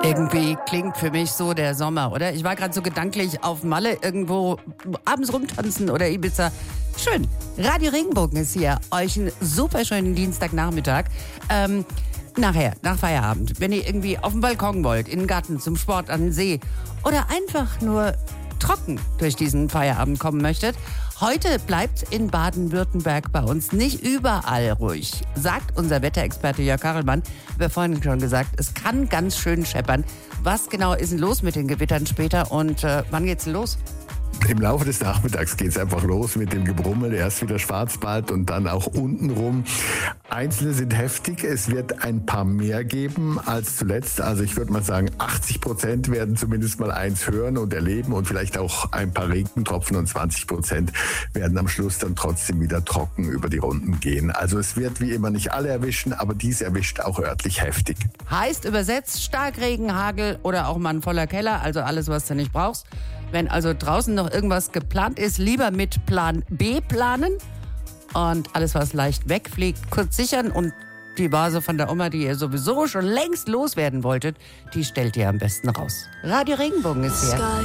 Irgendwie klingt für mich so der Sommer, oder? Ich war gerade so gedanklich auf Malle irgendwo abends rumtanzen oder Ibiza. Schön. Radio Regenbogen ist hier. Euch einen super schönen Dienstagnachmittag. Nachher, nach Feierabend, wenn ihr irgendwie auf den Balkon wollt, in den Garten, zum Sport, an den See oder einfach nur trocken durch diesen Feierabend kommen möchtet. Heute bleibt in Baden-Württemberg bei uns nicht überall ruhig, sagt unser Wetterexperte Jörg Karelmann. Wir haben vorhin schon gesagt, es kann ganz schön scheppern. Was genau ist denn los mit den Gewittern später und wann geht's denn los? Im Laufe des Nachmittags geht es einfach los mit dem Gebrummel. Erst wieder Schwarzwald und dann auch untenrum. Einzelne sind heftig. Es wird ein paar mehr geben als zuletzt. Also ich würde mal sagen, 80% werden zumindest mal eins hören und erleben und vielleicht auch ein paar Regentropfen und 20% werden am Schluss dann trotzdem wieder trocken über die Runden gehen. Also es wird wie immer nicht alle erwischen, aber dies erwischt auch örtlich heftig. Heißt übersetzt Starkregen, Hagel oder auch mal ein voller Keller, also alles, was du nicht brauchst. Wenn also draußen noch irgendwas geplant ist, lieber mit Plan B planen und alles, was leicht wegfliegt, kurz sichern und die Vase von der Oma, die ihr sowieso schon längst loswerden wolltet, die stellt ihr am besten raus. Radio Regenbogen ist hier.